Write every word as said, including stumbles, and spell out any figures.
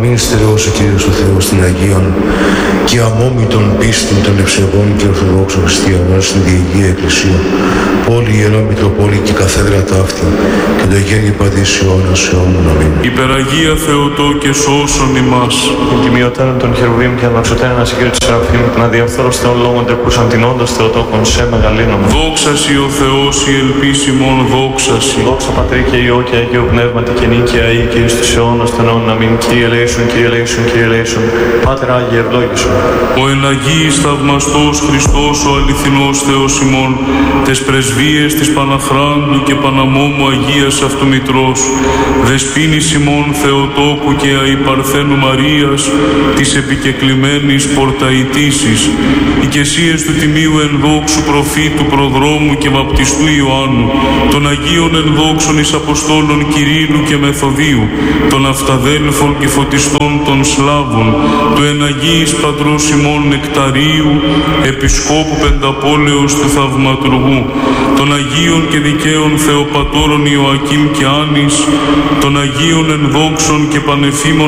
αμήν στερεός ο Κύριος ο Θεός την Αγίον και αμόμητον πίστην των ευσεβών και ορθοδόξων χριστιανών στην Διεγεία Εκκλησία, πόλη Ιερό Μητροπόλη και καθέδρα ταύτη και το γέννη πατής αιώνας αιώνων. Αμήν. Υπεραγία Θεοτό και σώσον ημάς. Την τιμιωτέρων των χερουβίμ και αναξωτέρων ασυγκρίτου της Σεραφείμ, να διαφθόρως θεών λόγων τρεκούσαν την όντως Θεοτόκον σε μεγαλύνομαι. Δόξασι ο Θεός η ελπίσιμον, δόξασι. Δόξα Πατρί και Υιό και Αγίου Πνεύματι και νίκαια ή και εις τους αιώνας των αιώνων. Αμήν. Κύριε ελέησον, Κύριε ελέησον, Κύριε ελέησον. Πάτερ Άγιε ευλόγησον. Ο εν Αγίης θαυμαστός Χριστός ο αληθινός Θεός ημών, τες πρεσβείες της Παναχράντου και Παναμόμου Αγίας Αυτού Μητρός, δεσπίνης ημών Θεοτόκου και αϊπαρθένου Μαρίας, της επικεκλημένης πορταϊτήσης, οικεσίες του τιμίου ενδόξου προφήτου προδρόμου και βαπτιστού Ιωάννου, των Αγίων ενδόξων εις Αποστόλων Κυρίλου και Μεθοδίου, των αυταδέλφων και φωτιστών των Σλάβων, του εν Αγίης Πατρός ημών Νεκταρίου, Επισκόπου Πενταπόλεως του Θαυματουργού, των Αγίων και δικαίων Θεοπατώρων Ιωακήμ και Άνης, των Αγίων ενδόξων και πανεφήμων